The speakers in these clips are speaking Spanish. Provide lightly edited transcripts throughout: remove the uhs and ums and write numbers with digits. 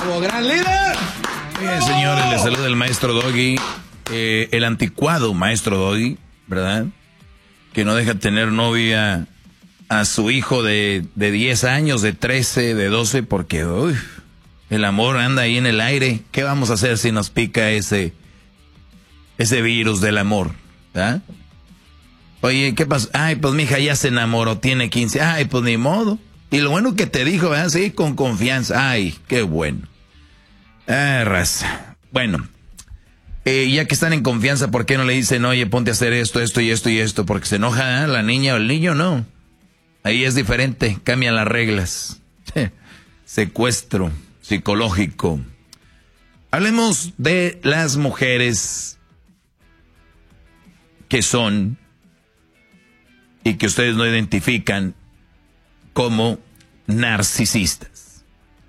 ¡Bravo, gran líder! Bien, señores, les saluda el maestro Doggy, el anticuado maestro Doggy, ¿verdad? Que no deja tener novia a su hijo de 10 años, de 13, de 12, porque el amor anda ahí en el aire. ¿Qué vamos a hacer si nos pica ese virus del amor? ¿Ah? Oye, ¿qué pasó? Ay, pues mi hija ya se enamoró, tiene 15. Ay, pues ni modo. Y lo bueno que te dijo, ¿verdad? Sí, con confianza. Ay, qué bueno. Raza. Bueno, ya que están en confianza, ¿por qué no le dicen, oye, ponte a hacer esto, esto y esto y esto? Porque se enoja la niña o el niño, no. Ahí es diferente, cambian las reglas. Secuestro psicológico. Hablemos de las mujeres que son y que ustedes no identifican como narcisistas.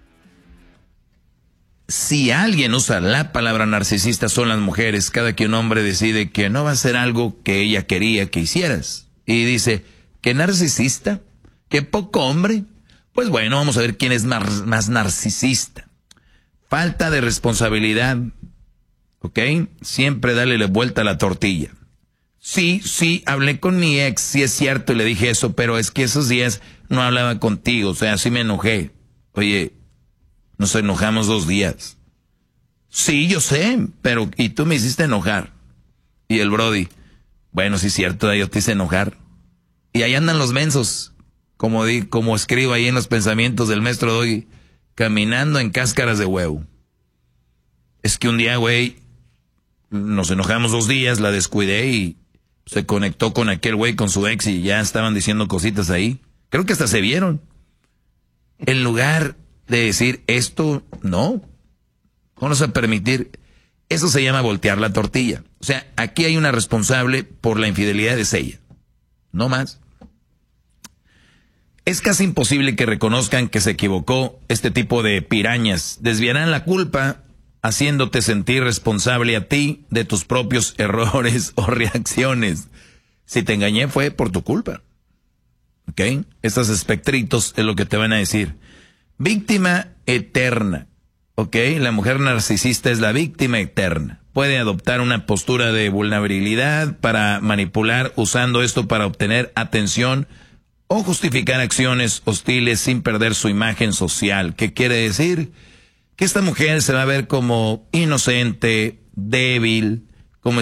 Si alguien usa la palabra narcisista, son las mujeres. Cada que un hombre decide que no va a hacer algo que ella quería que hicieras y dice, ¿qué narcisista? ¿Qué poco hombre? Pues bueno, vamos a ver quién es más narcisista. Falta de responsabilidad, ¿ok? Siempre dale la vuelta a la tortilla. Sí, hablé con mi ex, sí es cierto, y le dije eso, pero es que esos días no hablaba contigo, o sea, sí me enojé. Oye, nos enojamos 2 días. Sí, yo sé, pero y tú me hiciste enojar. Y el Brody, bueno, sí es cierto, yo te hice enojar. Y ahí andan los mensos, como escribo ahí en los pensamientos del maestro Doggy, caminando en cáscaras de huevo. Es que un día, güey, nos enojamos 2 días, la descuidé y se conectó con aquel güey, con su ex, y ya estaban diciendo cositas ahí. Creo que hasta se vieron. En lugar de decir esto, no. Vamos a permitir. Eso se llama voltear la tortilla. O sea, aquí hay una responsable por la infidelidad, es ella. No más. Es casi imposible que reconozcan que se equivocó. Este tipo de pirañas desviarán la culpa haciéndote sentir responsable a ti de tus propios errores o reacciones. Si te engañé fue por tu culpa. ¿Ok? Estos espectritos es lo que te van a decir. Víctima eterna. ¿Ok? La mujer narcisista es la víctima eterna. Puede adoptar una postura de vulnerabilidad para manipular, usando esto para obtener atención o justificar acciones hostiles sin perder su imagen social. ¿Qué quiere decir? Que esta mujer se va a ver como inocente, débil,